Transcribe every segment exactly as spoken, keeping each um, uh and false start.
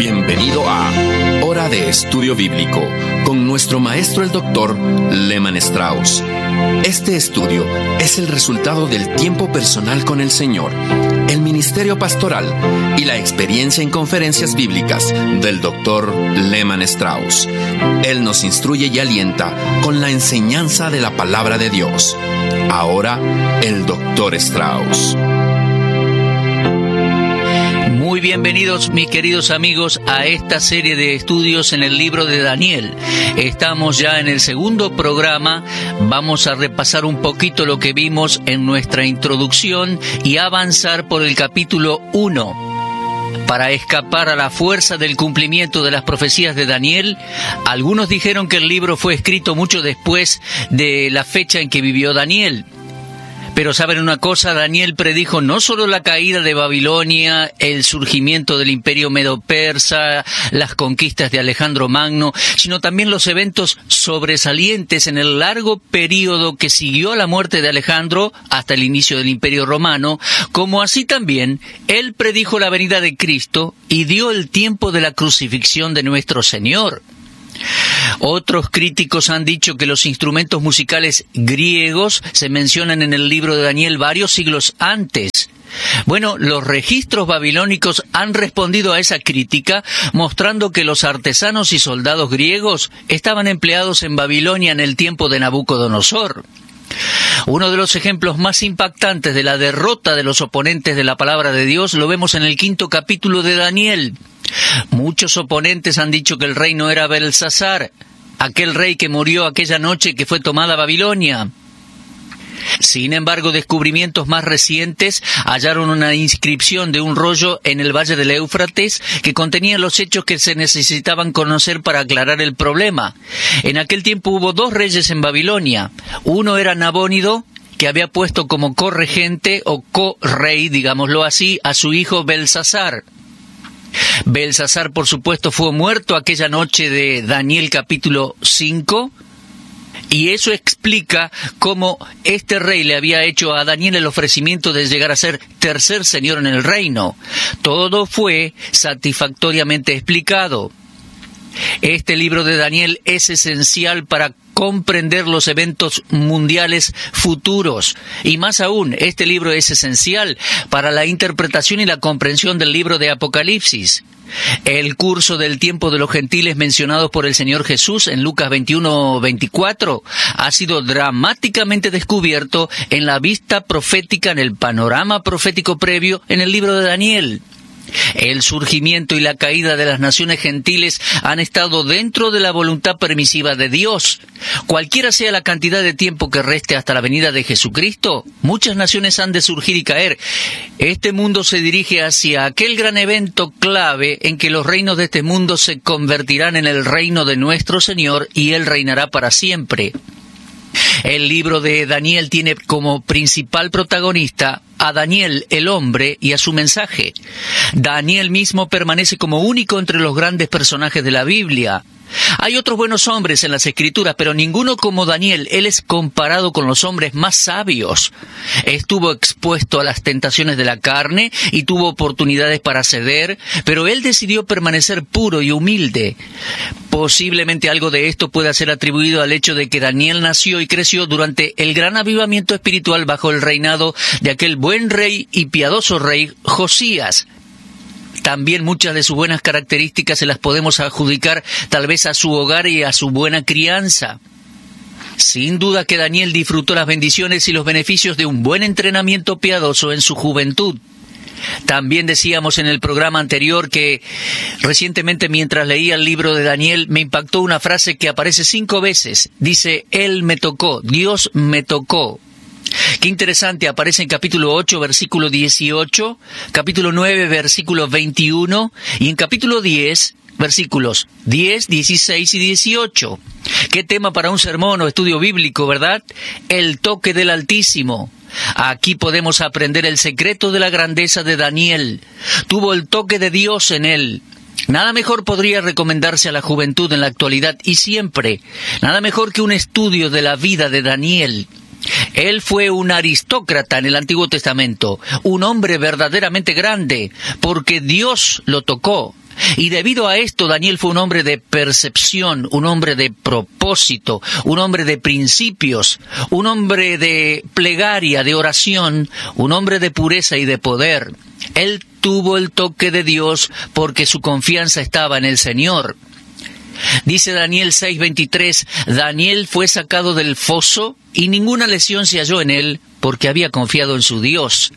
Bienvenido a Hora de Estudio Bíblico con nuestro maestro el doctor Lehman Strauss. Este estudio es el resultado del tiempo personal con el Señor, el ministerio pastoral y la experiencia en conferencias bíblicas del doctor Lehman Strauss. Él nos instruye y alienta con la enseñanza de la palabra de Dios. Ahora, el doctor Strauss. Muy bienvenidos, mis queridos amigos, a esta serie de estudios en el libro de Daniel. Estamos ya en el segundo programa. Vamos a repasar un poquito lo que vimos en nuestra introducción y avanzar por el capítulo uno. Para escapar a la fuerza del cumplimiento de las profecías de Daniel, algunos dijeron que el libro fue escrito mucho después de la fecha en que vivió Daniel. Pero ¿saben una cosa? Daniel predijo no solo la caída de Babilonia, el surgimiento del imperio medo-persa, las conquistas de Alejandro Magno, sino también los eventos sobresalientes en el largo período que siguió a la muerte de Alejandro hasta el inicio del imperio romano, como así también él predijo la venida de Cristo y dio el tiempo de la crucifixión de nuestro Señor. Otros críticos han dicho que los instrumentos musicales griegos se mencionan en el libro de Daniel varios siglos antes. Bueno, los registros babilónicos han respondido a esa crítica, mostrando que los artesanos y soldados griegos estaban empleados en Babilonia en el tiempo de Nabucodonosor. Uno de los ejemplos más impactantes de la derrota de los oponentes de la palabra de Dios lo vemos en el quinto capítulo de Daniel. Muchos oponentes han dicho que el rey no era Belsasar, aquel rey que murió aquella noche que fue tomada Babilonia. Sin embargo, descubrimientos más recientes hallaron una inscripción de un rollo en el valle del Éufrates que contenía los hechos que se necesitaban conocer para aclarar el problema. En aquel tiempo hubo dos reyes en Babilonia. Uno era Nabónido, que había puesto como corregente o co-rey, digámoslo así, a su hijo Belsasar. Belsasar, por supuesto, fue muerto aquella noche de Daniel capítulo cinco, y eso explica cómo este rey le había hecho a Daniel el ofrecimiento de llegar a ser tercer señor en el reino. Todo fue satisfactoriamente explicado. Este libro de Daniel es esencial para comprender los eventos mundiales futuros. Y más aún, este libro es esencial para la interpretación y la comprensión del libro de Apocalipsis. El curso del tiempo de los gentiles mencionados por el Señor Jesús en Lucas veintiuno veinticuatro ha sido dramáticamente descubierto en la vista profética, en el panorama profético previo en el libro de Daniel. El surgimiento y la caída de las naciones gentiles han estado dentro de la voluntad permisiva de Dios. Cualquiera sea la cantidad de tiempo que reste hasta la venida de Jesucristo, muchas naciones han de surgir y caer. Este mundo se dirige hacia aquel gran evento clave en que los reinos de este mundo se convertirán en el reino de nuestro Señor y Él reinará para siempre. El libro de Daniel tiene como principal protagonista a Daniel, el hombre, y a su mensaje. Daniel mismo permanece como único entre los grandes personajes de la Biblia. Hay otros buenos hombres en las Escrituras, pero ninguno como Daniel. Él es comparado con los hombres más sabios. Estuvo expuesto a las tentaciones de la carne y tuvo oportunidades para ceder, pero él decidió permanecer puro y humilde. Posiblemente algo de esto pueda ser atribuido al hecho de que Daniel nació y creció durante el gran avivamiento espiritual bajo el reinado de aquel buen rey y piadoso rey Josías. También muchas de sus buenas características se las podemos adjudicar tal vez a su hogar y a su buena crianza. Sin duda que Daniel disfrutó las bendiciones y los beneficios de un buen entrenamiento piadoso en su juventud. También decíamos en el programa anterior que recientemente mientras leía el libro de Daniel me impactó una frase que aparece cinco veces. Dice, Él me tocó, Dios me tocó. Qué interesante, aparece en capítulo ocho, versículo dieciocho, capítulo nueve, versículo veintiuno, y en capítulo diez, versículos diez, dieciséis y dieciocho. Qué tema para un sermón o estudio bíblico, ¿verdad? El toque del Altísimo. Aquí podemos aprender el secreto de la grandeza de Daniel. Tuvo el toque de Dios en él. Nada mejor podría recomendarse a la juventud en la actualidad y siempre. Nada mejor que un estudio de la vida de Daniel. Él fue un aristócrata en el Antiguo Testamento, un hombre verdaderamente grande, porque Dios lo tocó. Y debido a esto, Daniel fue un hombre de percepción, un hombre de propósito, un hombre de principios, un hombre de plegaria, de oración, un hombre de pureza y de poder. Él tuvo el toque de Dios porque su confianza estaba en el Señor. Dice Daniel seis veintitrés, Daniel fue sacado del foso y ninguna lesión se halló en él porque había confiado en su Dios.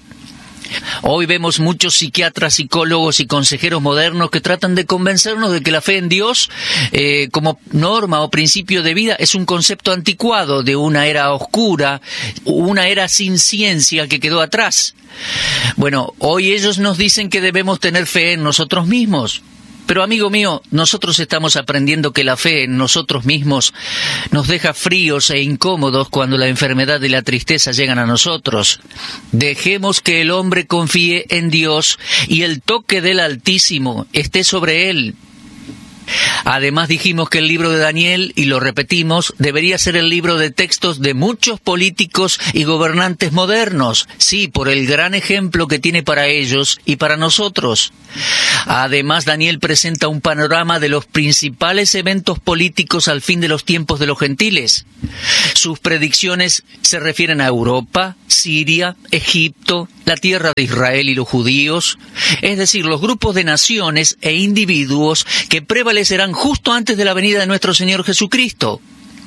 Hoy vemos muchos psiquiatras, psicólogos y consejeros modernos que tratan de convencernos de que la fe en Dios, eh, como norma o principio de vida, es un concepto anticuado de una era oscura, una era sin ciencia que quedó atrás. Bueno, hoy ellos nos dicen que debemos tener fe en nosotros mismos. Pero amigo mío, nosotros estamos aprendiendo que la fe en nosotros mismos nos deja fríos e incómodos cuando la enfermedad y la tristeza llegan a nosotros. Dejemos que el hombre confíe en Dios y el toque del Altísimo esté sobre él. Además dijimos que el libro de Daniel, y lo repetimos, debería ser el libro de textos de muchos políticos y gobernantes modernos, sí, por el gran ejemplo que tiene para ellos y para nosotros. Además, Daniel presenta un panorama de los principales eventos políticos al fin de los tiempos de los gentiles. Sus predicciones se refieren a Europa, Siria, Egipto, la tierra de Israel y los judíos, es decir, los grupos de naciones e individuos que prevalecerán justo antes de la venida de nuestro Señor Jesucristo.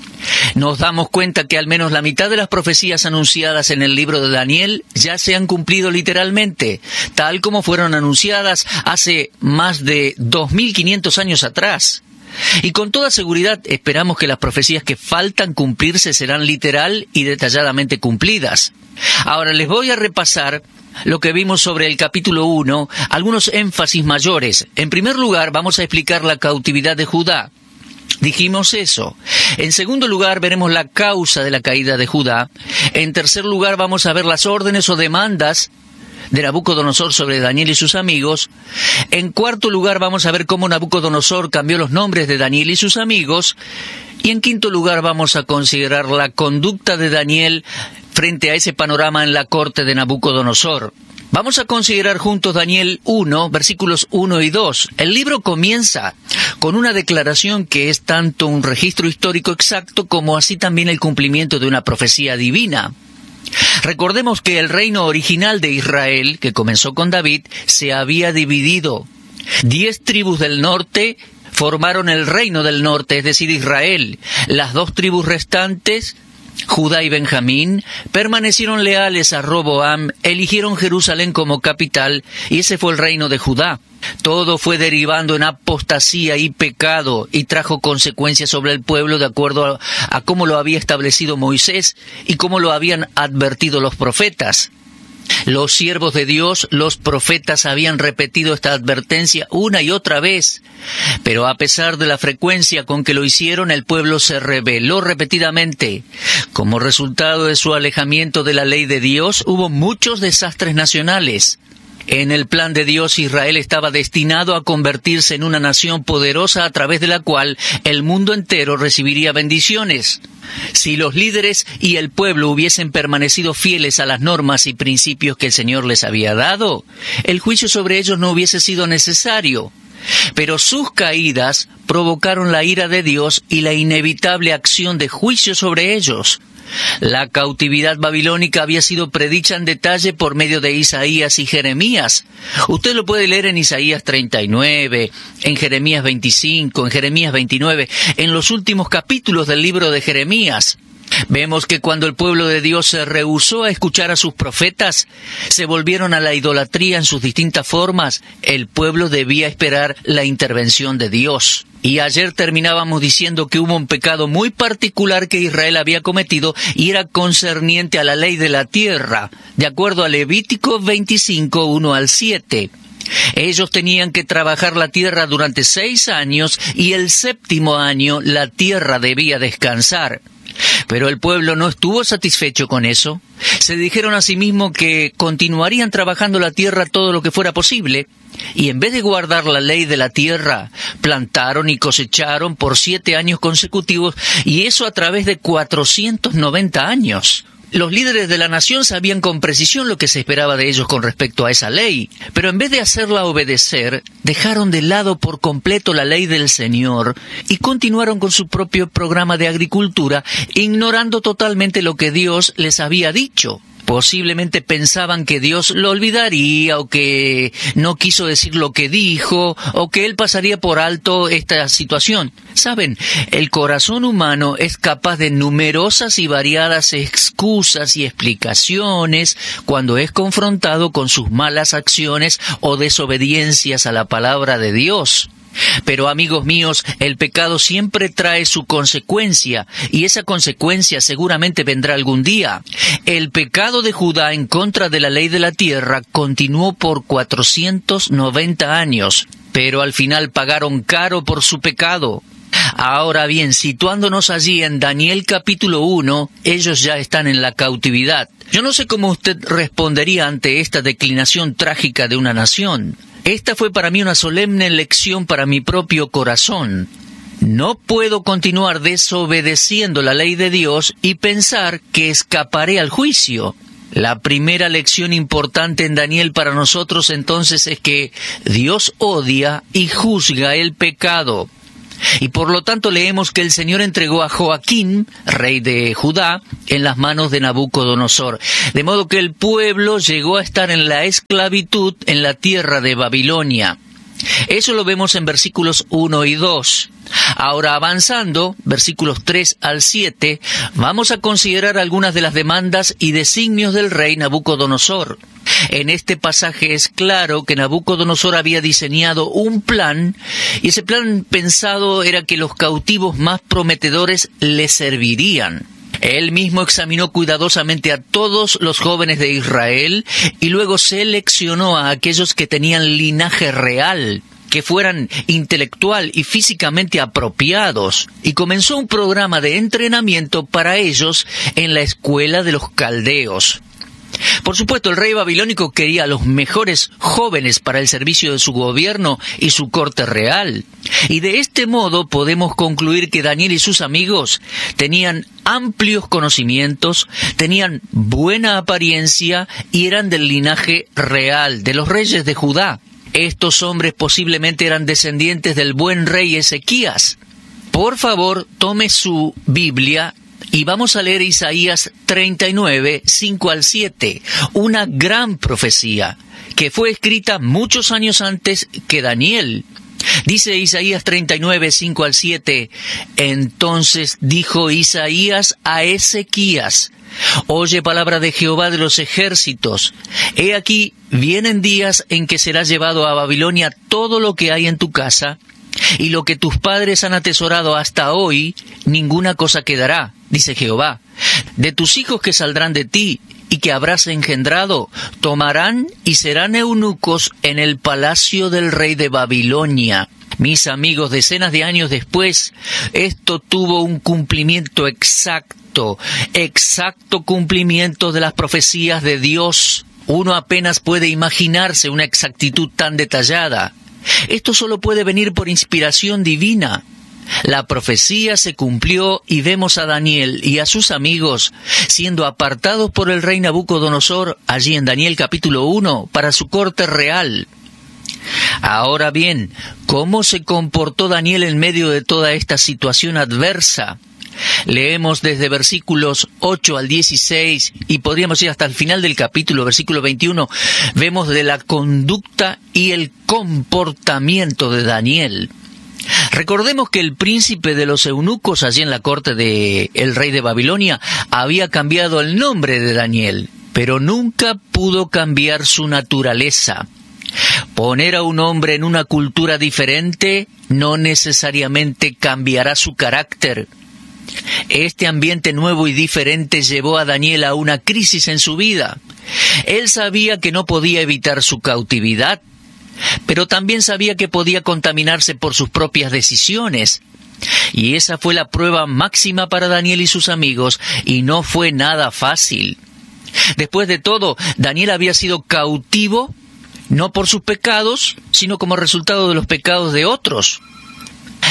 Nos damos cuenta que al menos la mitad de las profecías anunciadas en el libro de Daniel ya se han cumplido literalmente, tal como fueron anunciadas hace más de dos mil quinientos años atrás. Y con toda seguridad esperamos que las profecías que faltan cumplirse serán literal y detalladamente cumplidas. Ahora les voy a repasar lo que vimos sobre el capítulo uno, algunos énfasis mayores. En primer lugar, vamos a explicar la cautividad de Judá. Dijimos eso. En segundo lugar, veremos la causa de la caída de Judá. En tercer lugar, vamos a ver las órdenes o demandas de Nabucodonosor sobre Daniel y sus amigos. En cuarto lugar, vamos a ver cómo Nabucodonosor cambió los nombres de Daniel y sus amigos. Y en quinto lugar, vamos a considerar la conducta de Daniel frente a ese panorama en la corte de Nabucodonosor. Vamos a considerar juntos Daniel uno, versículos uno y dos. El libro comienza con una declaración que es tanto un registro histórico exacto como así también el cumplimiento de una profecía divina. Recordemos que el reino original de Israel, que comenzó con David, se había dividido. Diez tribus del norte formaron el reino del norte, es decir, Israel. Las dos tribus restantes, Judá y Benjamín, permanecieron leales a Roboam, eligieron Jerusalén como capital, y ese fue el reino de Judá. Todo fue derivando en apostasía y pecado, y trajo consecuencias sobre el pueblo de acuerdo a, a cómo lo había establecido Moisés y cómo lo habían advertido los profetas. Los siervos de Dios, los profetas, habían repetido esta advertencia una y otra vez, pero a pesar de la frecuencia con que lo hicieron, el pueblo se rebeló repetidamente. Como resultado de su alejamiento de la ley de Dios, hubo muchos desastres nacionales. En el plan de Dios, Israel estaba destinado a convertirse en una nación poderosa a través de la cual el mundo entero recibiría bendiciones. Si los líderes y el pueblo hubiesen permanecido fieles a las normas y principios que el Señor les había dado, el juicio sobre ellos no hubiese sido necesario. Pero sus caídas provocaron la ira de Dios y la inevitable acción de juicio sobre ellos. La cautividad babilónica había sido predicha en detalle por medio de Isaías y Jeremías. Usted lo puede leer en Isaías treinta y nueve, en Jeremías veinticinco, en Jeremías veintinueve, en los últimos capítulos del libro de Jeremías. Vemos que cuando el pueblo de Dios se rehusó a escuchar a sus profetas, se volvieron a la idolatría en sus distintas formas, el pueblo debía esperar la intervención de Dios. Y ayer terminábamos diciendo que hubo un pecado muy particular que Israel había cometido y era concerniente a la ley de la tierra, de acuerdo a Levítico veinticinco, uno al siete. Ellos tenían que trabajar la tierra durante seis años y el séptimo año la tierra debía descansar. Pero el pueblo no estuvo satisfecho con eso. Se dijeron a sí mismos que continuarían trabajando la tierra todo lo que fuera posible, y en vez de guardar la ley de la tierra, plantaron y cosecharon por siete años consecutivos, y eso a través de cuatrocientos noventa años. Los líderes de la nación sabían con precisión lo que se esperaba de ellos con respecto a esa ley, pero en vez de hacerla obedecer, dejaron de lado por completo la ley del Señor y continuaron con su propio programa de agricultura, ignorando totalmente lo que Dios les había dicho. Posiblemente pensaban que Dios lo olvidaría, o que no quiso decir lo que dijo, o que Él pasaría por alto esta situación. Saben, el corazón humano es capaz de numerosas y variadas excusas y explicaciones cuando es confrontado con sus malas acciones o desobediencias a la palabra de Dios. Pero, amigos míos, el pecado siempre trae su consecuencia, y esa consecuencia seguramente vendrá algún día. El pecado de Judá en contra de la ley de la tierra continuó por cuatrocientos noventa años, pero al final pagaron caro por su pecado. Ahora bien, situándonos allí en Daniel capítulo uno, ellos ya están en la cautividad. Yo no sé cómo usted respondería ante esta declinación trágica de una nación. Esta fue para mí una solemne lección para mi propio corazón. No puedo continuar desobedeciendo la ley de Dios y pensar que escaparé al juicio. La primera lección importante en Daniel para nosotros entonces es que Dios odia y juzga el pecado. Y por lo tanto leemos que el Señor entregó a Joaquín, rey de Judá, en las manos de Nabucodonosor. De modo que el pueblo llegó a estar en la esclavitud en la tierra de Babilonia. Eso lo vemos en versículos uno y dos. Ahora, avanzando, versículos tres al siete, vamos a considerar algunas de las demandas y designios del rey Nabucodonosor. En este pasaje es claro que Nabucodonosor había diseñado un plan, y ese plan pensado era que los cautivos más prometedores le servirían. Él mismo examinó cuidadosamente a todos los jóvenes de Israel y luego seleccionó a aquellos que tenían linaje real, que fueran intelectual y físicamente apropiados, y comenzó un programa de entrenamiento para ellos en la escuela de los caldeos. Por supuesto, el rey babilónico quería a los mejores jóvenes para el servicio de su gobierno y su corte real. Y de este modo podemos concluir que Daniel y sus amigos tenían amplios conocimientos, tenían buena apariencia y eran del linaje real de los reyes de Judá. Estos hombres posiblemente eran descendientes del buen rey Ezequías. Por favor, tome su Biblia y vamos a leer Isaías treinta y nueve, cinco al siete, una gran profecía que fue escrita muchos años antes que Daniel. Dice Isaías treinta y nueve, cinco al siete, entonces dijo Isaías a Ezequías, oye palabra de Jehová de los ejércitos, he aquí, vienen días en que será llevado a Babilonia todo lo que hay en tu casa, y lo que tus padres han atesorado hasta hoy, ninguna cosa quedará, dice Jehová. De tus hijos que saldrán de ti y que habrás engendrado, tomarán y serán eunucos en el palacio del rey de Babilonia. Mis amigos, decenas de años después, esto tuvo un cumplimiento exacto, exacto cumplimiento de las profecías de Dios. Uno apenas puede imaginarse una exactitud tan detallada. Esto solo puede venir por inspiración divina. La profecía se cumplió y vemos a Daniel y a sus amigos siendo apartados por el rey Nabucodonosor, allí en Daniel capítulo uno, para su corte real. Ahora bien, ¿cómo se comportó Daniel en medio de toda esta situación adversa? Leemos desde versículos ocho al dieciséis y podríamos ir hasta el final del capítulo, versículo veintiuno, vemos de la conducta y el comportamiento de Daniel. Recordemos que el príncipe de los eunucos allí en la corte del rey de Babilonia había cambiado el nombre de Daniel, pero nunca pudo cambiar su naturaleza. Poner a un hombre en una cultura diferente no necesariamente cambiará su carácter. Este ambiente nuevo y diferente llevó a Daniel a una crisis en su vida. Él sabía que no podía evitar su cautividad, pero también sabía que podía contaminarse por sus propias decisiones. Y esa fue la prueba máxima para Daniel y sus amigos, y no fue nada fácil. Después de todo, Daniel había sido cautivo, no por sus pecados, sino como resultado de los pecados de otros.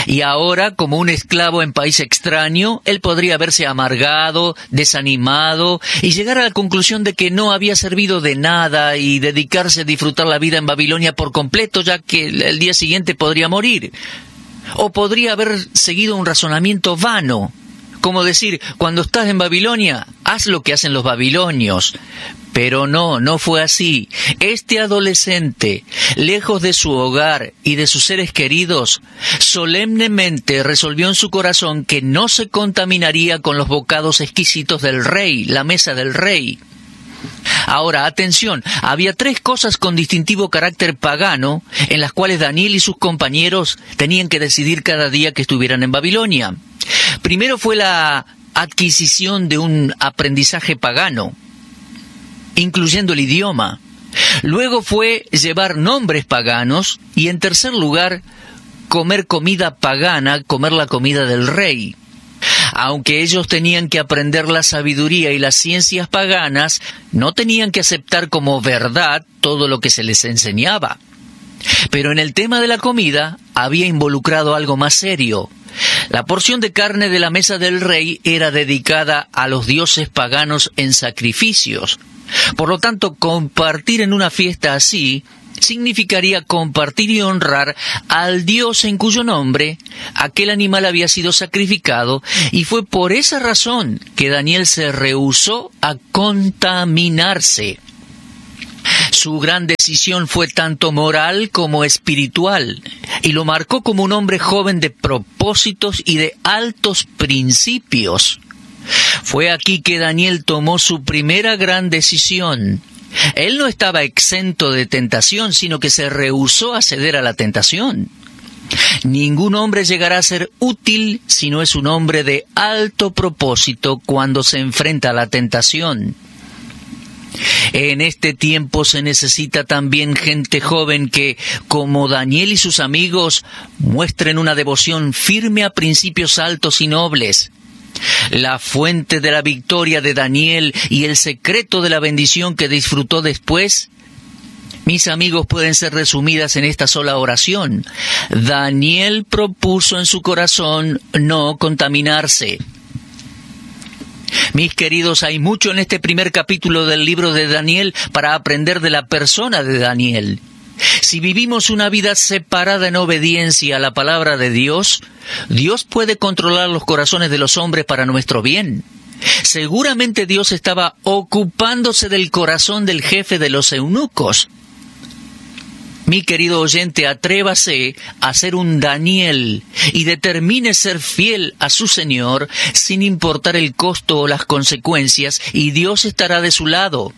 Y ahora, como un esclavo en país extraño, él podría verse amargado, desanimado y llegar a la conclusión de que no había servido de nada y dedicarse a disfrutar la vida en Babilonia por completo, ya que el día siguiente podría morir. O podría haber seguido un razonamiento vano, como decir, cuando estás en Babilonia, haz lo que hacen los babilonios. Pero no, no fue así. Este adolescente, lejos de su hogar y de sus seres queridos, solemnemente resolvió en su corazón que no se contaminaría con los bocados exquisitos del rey, la mesa del rey. Ahora, atención, había tres cosas con distintivo carácter pagano en las cuales Daniel y sus compañeros tenían que decidir cada día que estuvieran en Babilonia. Primero fue la adquisición de un aprendizaje pagano, incluyendo el idioma. Luego fue llevar nombres paganos y, en tercer lugar, comer comida pagana, comer la comida del rey. Aunque ellos tenían que aprender la sabiduría y las ciencias paganas, no tenían que aceptar como verdad todo lo que se les enseñaba. Pero en el tema de la comida había involucrado algo más serio. La porción de carne de la mesa del rey era dedicada a los dioses paganos en sacrificios. Por lo tanto, compartir en una fiesta así significaría compartir y honrar al Dios en cuyo nombre aquel animal había sido sacrificado, y fue por esa razón que Daniel se rehusó a contaminarse. Su gran decisión fue tanto moral como espiritual, y lo marcó como un hombre joven de propósitos y de altos principios. Fue aquí que Daniel tomó su primera gran decisión. Él no estaba exento de tentación, sino que se rehusó a ceder a la tentación. Ningún hombre llegará a ser útil si no es un hombre de alto propósito cuando se enfrenta a la tentación. En este tiempo se necesita también gente joven que, como Daniel y sus amigos, muestren una devoción firme a principios altos y nobles. La fuente de la victoria de Daniel y el secreto de la bendición que disfrutó después, mis amigos, pueden ser resumidas en esta sola oración. Daniel propuso en su corazón no contaminarse. Mis queridos, hay mucho en este primer capítulo del libro de Daniel para aprender de la persona de Daniel. Si vivimos una vida separada en obediencia a la palabra de Dios, Dios puede controlar los corazones de los hombres para nuestro bien. Seguramente Dios estaba ocupándose del corazón del jefe de los eunucos. Mi querido oyente, atrévase a ser un Daniel y determine ser fiel a su Señor sin importar el costo o las consecuencias, y Dios estará de su lado.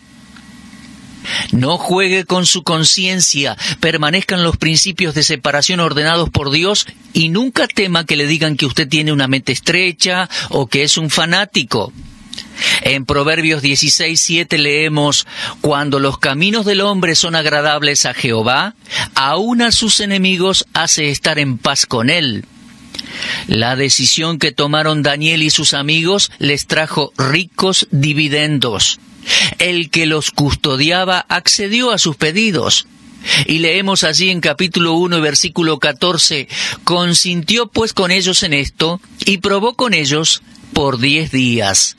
No juegue con su conciencia, permanezcan los principios de separación ordenados por Dios y nunca tema que le digan que usted tiene una mente estrecha o que es un fanático. En Proverbios dieciséis siete leemos: cuando los caminos del hombre son agradables a Jehová, aun a sus enemigos hace estar en paz con él. La decisión que tomaron Daniel y sus amigos les trajo ricos dividendos. El que los custodiaba accedió a sus pedidos. Y leemos allí en capítulo uno, versículo catorce, consintió pues con ellos en esto, y probó con ellos por diez días.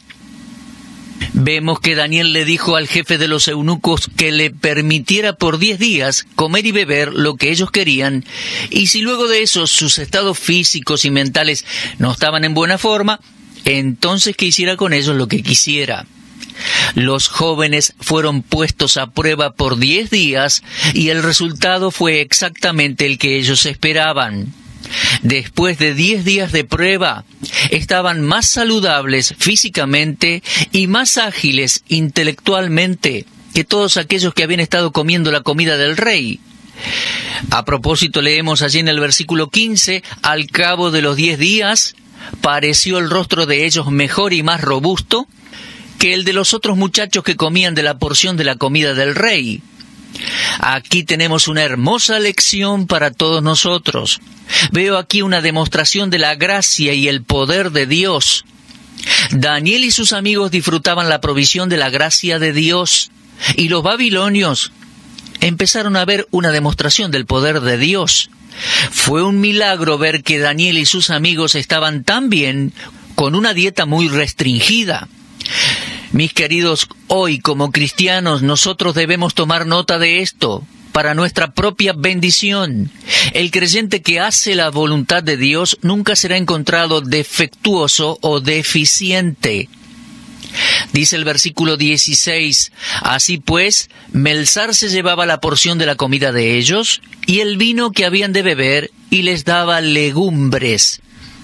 Vemos que Daniel le dijo al jefe de los eunucos que le permitiera por diez días comer y beber lo que ellos querían, y si luego de eso sus estados físicos y mentales no estaban en buena forma, entonces que hiciera con ellos lo que quisiera. Los jóvenes fueron puestos a prueba por diez días y el resultado fue exactamente el que ellos esperaban. Después de diez días de prueba, estaban más saludables físicamente y más ágiles intelectualmente que todos aquellos que habían estado comiendo la comida del rey. A propósito, leemos allí en el versículo quince, al cabo de los diez días, pareció el rostro de ellos mejor y más robusto que el de los otros muchachos que comían de la porción de la comida del rey. Aquí tenemos una hermosa lección para todos nosotros. Veo aquí una demostración de la gracia y el poder de Dios. Daniel y sus amigos disfrutaban la provisión de la gracia de Dios, y los babilonios empezaron a ver una demostración del poder de Dios. Fue un milagro ver que Daniel y sus amigos estaban tan bien, con una dieta muy restringida. Mis queridos, hoy como cristianos nosotros debemos tomar nota de esto para nuestra propia bendición. El creyente que hace la voluntad de Dios nunca será encontrado defectuoso o deficiente. Dice el versículo dieciséis, así pues, Melzar se llevaba la porción de la comida de ellos y el vino que habían de beber y les daba legumbres.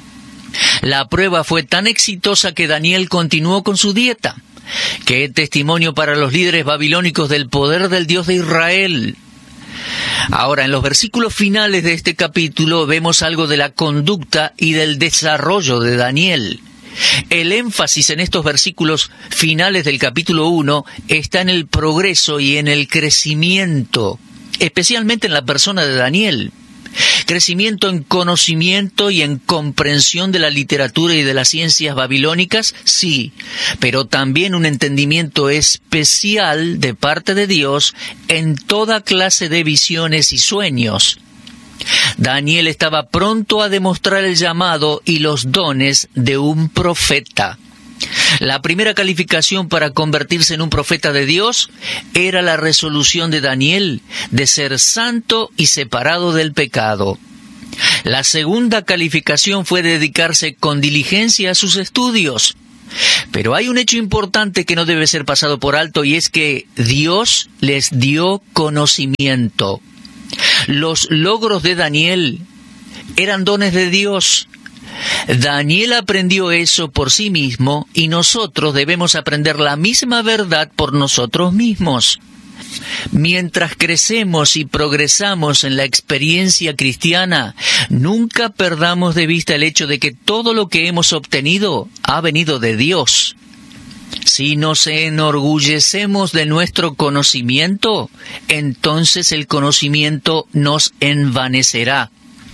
La prueba fue tan exitosa que Daniel continuó con su dieta. ¡Qué testimonio para los líderes babilónicos del poder del Dios de Israel! Ahora, en los versículos finales de este capítulo vemos algo de la conducta y del desarrollo de Daniel. El énfasis en estos versículos finales del capítulo uno está en el progreso y en el crecimiento, especialmente en la persona de Daniel. Crecimiento en conocimiento y en comprensión de la literatura y de las ciencias babilónicas, sí, pero también un entendimiento especial de parte de Dios en toda clase de visiones y sueños. Daniel estaba pronto a demostrar el llamado y los dones de un profeta. La primera calificación para convertirse en un profeta de Dios era la resolución de Daniel de ser santo y separado del pecado. La segunda calificación fue dedicarse con diligencia a sus estudios. Pero hay un hecho importante que no debe ser pasado por alto, y es que Dios les dio conocimiento. Los logros de Daniel eran dones de Dios. Daniel aprendió eso por sí mismo y nosotros debemos aprender la misma verdad por nosotros mismos. Mientras crecemos y progresamos en la experiencia cristiana, nunca perdamos de vista el hecho de que todo lo que hemos obtenido ha venido de Dios. Si nos enorgullecemos de nuestro conocimiento, entonces el conocimiento nos envanecerá.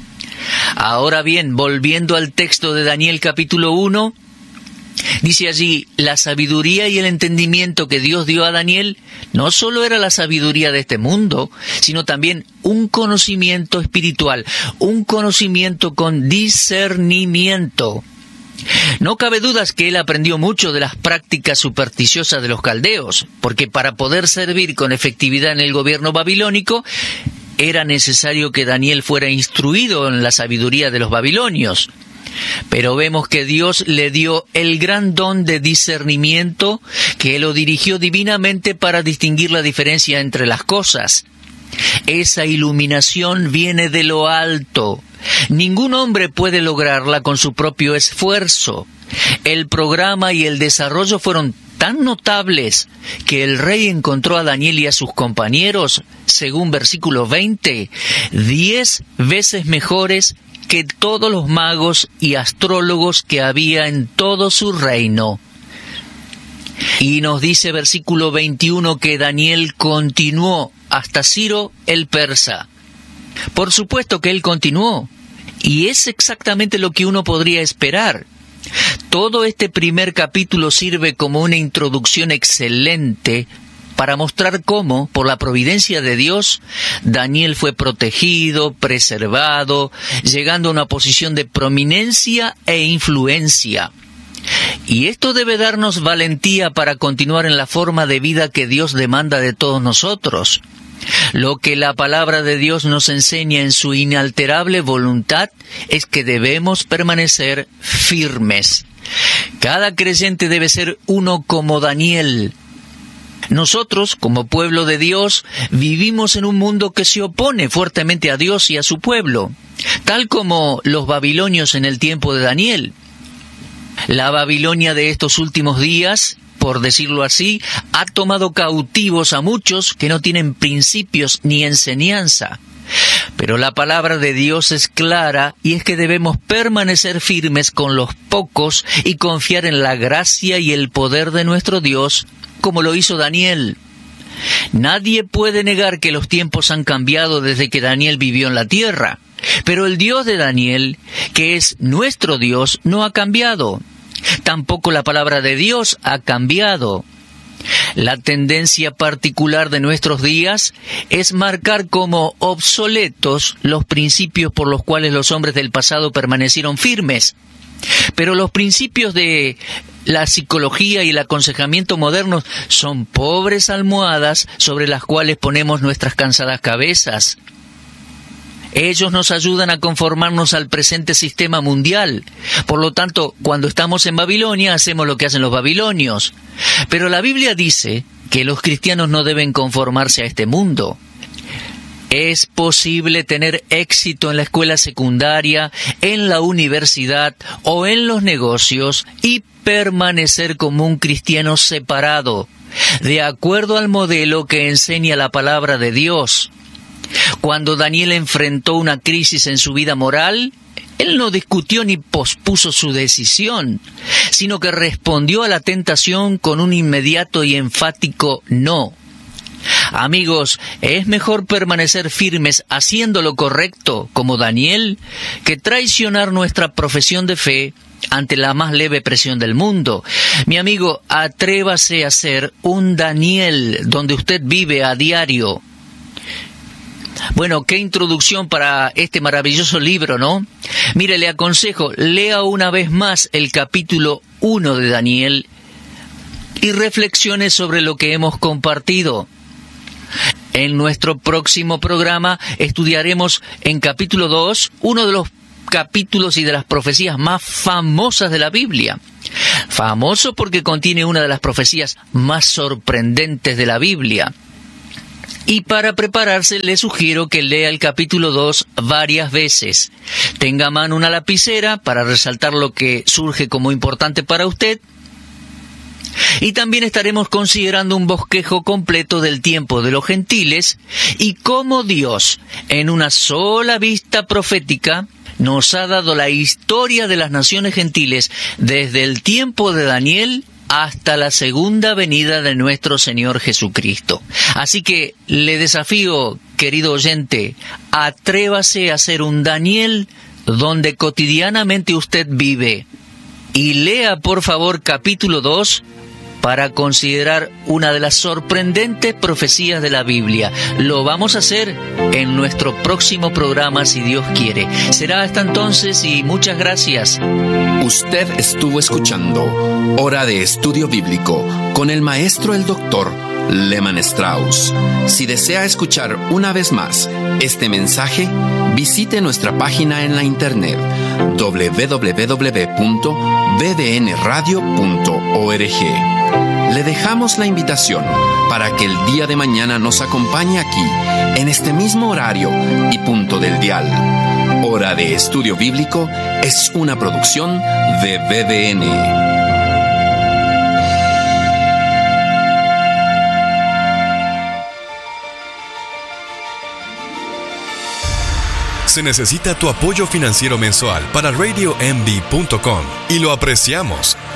Ahora bien, volviendo al texto de Daniel capítulo uno, dice allí, la sabiduría y el entendimiento que Dios dio a Daniel no solo era la sabiduría de este mundo, sino también un conocimiento espiritual, un conocimiento con discernimiento. No cabe dudas que él aprendió mucho de las prácticas supersticiosas de los caldeos, porque para poder servir con efectividad en el gobierno babilónico, era necesario que Daniel fuera instruido en la sabiduría de los babilonios. Pero vemos que Dios le dio el gran don de discernimiento, que lo dirigió divinamente para distinguir la diferencia entre las cosas. Esa iluminación viene de lo alto. Ningún hombre puede lograrla con su propio esfuerzo. El programa y el desarrollo fueron tan notables que el rey encontró a Daniel y a sus compañeros, según versículo veinte, diez veces mejores que todos los magos y astrólogos que había en todo su reino. Y nos dice versículo veintiuno que Daniel continuó hasta Ciro el persa. Por supuesto que él continuó, y es exactamente lo que uno podría esperar. Todo este primer capítulo sirve como una introducción excelente para mostrar cómo, por la providencia de Dios, Daniel fue protegido, preservado, llegando a una posición de prominencia e influencia. Y esto debe darnos valentía para continuar en la forma de vida que Dios demanda de todos nosotros. Lo que la palabra de Dios nos enseña en su inalterable voluntad es que debemos permanecer firmes. Cada creyente debe ser uno como Daniel. Nosotros, como pueblo de Dios, vivimos en un mundo que se opone fuertemente a Dios y a su pueblo, tal como los babilonios en el tiempo de Daniel. La Babilonia de estos últimos días, por decirlo así, ha tomado cautivos a muchos que no tienen principios ni enseñanza. Pero la palabra de Dios es clara, y es que debemos permanecer firmes con los pocos y confiar en la gracia y el poder de nuestro Dios, como lo hizo Daniel. Nadie puede negar que los tiempos han cambiado desde que Daniel vivió en la tierra, pero el Dios de Daniel, que es nuestro Dios, no ha cambiado. Tampoco la palabra de Dios ha cambiado. La tendencia particular de nuestros días es marcar como obsoletos los principios por los cuales los hombres del pasado permanecieron firmes. Pero los principios de la psicología y el aconsejamiento modernos son pobres almohadas sobre las cuales ponemos nuestras cansadas cabezas. Ellos nos ayudan a conformarnos al presente sistema mundial. Por lo tanto, cuando estamos en Babilonia, hacemos lo que hacen los babilonios. Pero la Biblia dice que los cristianos no deben conformarse a este mundo. Es posible tener éxito en la escuela secundaria, en la universidad o en los negocios y permanecer como un cristiano separado, de acuerdo al modelo que enseña la palabra de Dios. Cuando Daniel enfrentó una crisis en su vida moral, él no discutió ni pospuso su decisión, sino que respondió a la tentación con un inmediato y enfático no. Amigos, es mejor permanecer firmes haciendo lo correcto, como Daniel, que traicionar nuestra profesión de fe ante la más leve presión del mundo. Mi amigo, atrévase a ser un Daniel donde usted vive a diario. Bueno, qué introducción para este maravilloso libro, ¿no? Mire, le aconsejo, lea una vez más el capítulo uno de Daniel y reflexione sobre lo que hemos compartido. En nuestro próximo programa estudiaremos en capítulo dos uno de los capítulos y de las profecías más famosas de la Biblia. Famoso porque contiene una de las profecías más sorprendentes de la Biblia. Y para prepararse le sugiero que lea el capítulo dos varias veces. Tenga a mano una lapicera para resaltar lo que surge como importante para usted. Y también estaremos considerando un bosquejo completo del tiempo de los gentiles y cómo Dios, en una sola vista profética, nos ha dado la historia de las naciones gentiles desde el tiempo de Daniel hasta la segunda venida de nuestro Señor Jesucristo. Así que le desafío, querido oyente, atrévase a ser un Daniel donde cotidianamente usted vive. Y lea, por favor, capítulo dos para considerar una de las sorprendentes profecías de la Biblia. Lo vamos a hacer en nuestro próximo programa, si Dios quiere. Será hasta entonces y muchas gracias. Usted estuvo escuchando Hora de Estudio Bíblico con el maestro el doctor Lehman Strauss. Si desea escuchar una vez más este mensaje, visite nuestra página en la internet doble u doble u doble u punto b d n radio punto org. Le dejamos la invitación para que el día de mañana nos acompañe aquí, en este mismo horario y punto del dial. Hora de Estudio Bíblico es una producción de B D N. Se necesita tu apoyo financiero mensual para radio m b punto com y lo apreciamos.